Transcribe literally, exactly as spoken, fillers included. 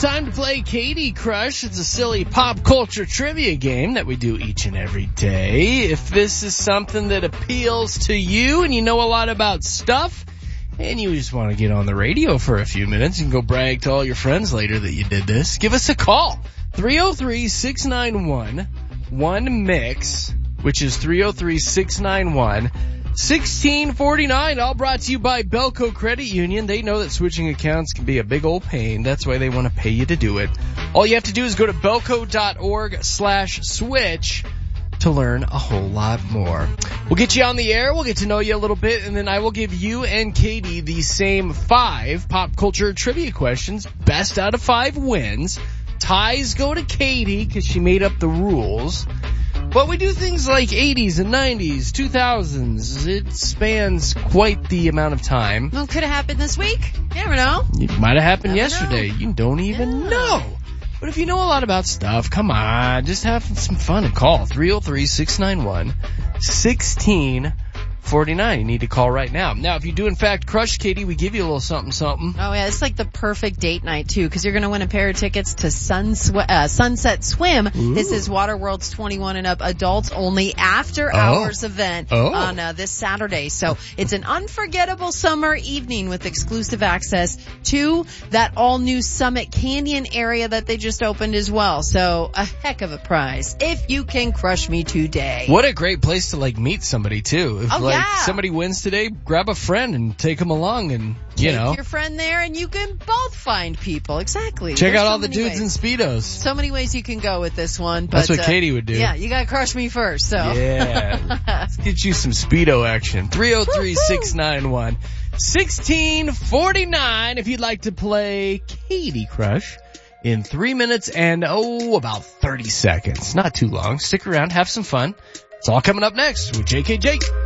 time to play Katie Crush. It's a silly pop culture trivia game that we do each and every day. If this is something that appeals to you and you know a lot about stuff and you just want to get on the radio for a few minutes and go brag to all your friends later that you did this, give us a call. three oh three, six nine one, one mix, which is three oh three, six nine one, sixteen forty-nine, all brought to you by Belco Credit Union. They know that switching accounts can be a big old pain. That's why they want to pay you to do it. All you have to do is go to belco.org slash switch to learn a whole lot more. We'll get you on the air. We'll get to know you a little bit, and then I will give you and Katie the same five pop culture trivia questions. Best out of five wins. Ties go to Katie because she made up the rules. But we do things like eighties and nineties, two thousands. It spans quite the amount of time. Well, could have happened this week. You never know. It might have happened Never yesterday. know. You don't even Yeah. know. But if you know a lot about stuff, come on, just have some fun and call three oh three, six nine one, one six four nine. You need to call right now. Now, if you do in fact crush Katie, we give you a little something something. Oh yeah, it's like the perfect date night too, because you're going to win a pair of tickets to Sun Sw- uh, Sunset Swim. Ooh. This is Waterworld's twenty-one and up adults only after Oh. hours event Oh. on uh, this Saturday. So it's an unforgettable summer evening with exclusive access to that all new Summit Canyon area that they just opened as well. So a heck of a prize if you can crush me today. What a great place to like meet somebody too. If Oh, like yeah. somebody wins today, grab a friend and take them along and, you Take know, your friend there and you can both find people. Exactly. check There's out so all the many dudes ways. in Speedos. So many ways you can go with this one. But, That's what uh, Katie would do. Yeah, you gotta crush me first, so. Yeah. Let's get you some Speedo action. three oh three, six nine one, one six four nine if you'd like to play Katie Crush in three minutes and, oh, about thirty seconds. Not too long. Stick around. Have some fun. It's all coming up next with J K J.